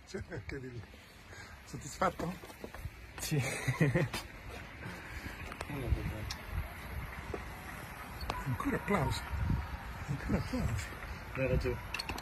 Cioè, che di lì. Soddisfatto? Sì. Ancora applausi. Ancora applausi. Hai ragione.